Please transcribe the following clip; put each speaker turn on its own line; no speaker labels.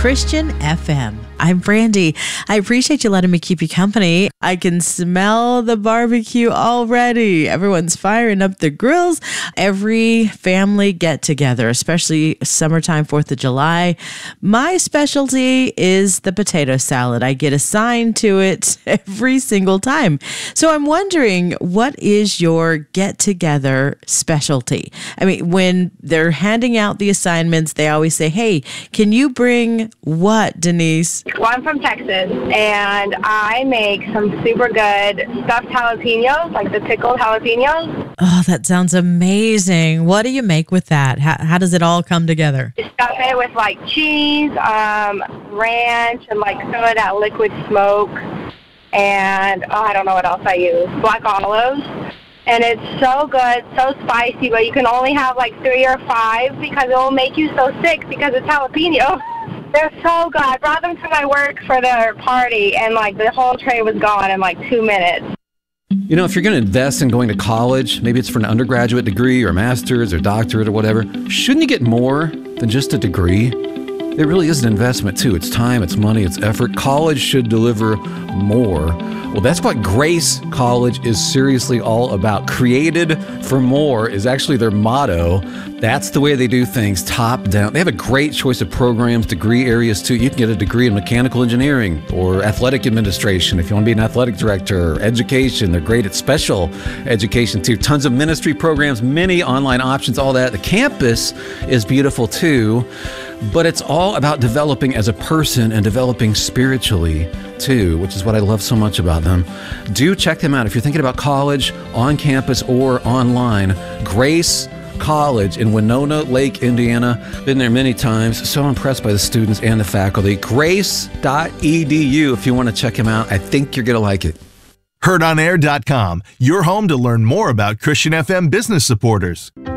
Christian FM. I'm Brandy. I appreciate you letting me keep you company. I can smell the barbecue already. Everyone's firing up the grills. Every family get together, especially summertime, 4th of July. My specialty is the potato salad. I get assigned to it every single time. So I'm wondering, what is your get-together specialty? I mean, when they're handing out the assignments, they always say, hey, can you bring what, Denise?
Well, I'm from Texas, and I make some super good stuffed jalapenos, like the pickled jalapenos.
Oh, that sounds amazing. What do you make with that? How does it all come together?
You stuff it with, like, cheese, ranch, and, like, some of that liquid smoke, and, I don't know what else I use, black olives. And it's so good, so spicy, but you can only have, like, 3 or 5 because it will make you so sick because it's jalapeno. They're so good. I brought them to my work for their party, and, like, the whole tray was gone in, like, 2 minutes.
You know, if you're going to invest in going to college, maybe it's for an undergraduate degree or master's or doctorate or whatever, shouldn't you get more than just a degree? It really is an investment, too. It's time, it's money, it's effort. College should deliver more. Well, that's what Grace College is seriously all about. Created for more is actually their motto. That's the way they do things, top down. They have a great choice of programs, degree areas, too. You can get a degree in mechanical engineering or athletic administration if you want to be an athletic director, or education. They're great at special education, too. Tons of ministry programs, many online options, all that. The campus is beautiful, too. But it's all about developing as a person and developing spiritually, too, which is what I love so much about them. Do check them out if you're thinking about college, on campus, or online. Grace College in Winona Lake, Indiana. Been there many times. So impressed by the students and the faculty. Grace.edu if you want to check them out. I think you're going to like it.
HeardOnAir.com, your home to learn more about Christian FM business supporters.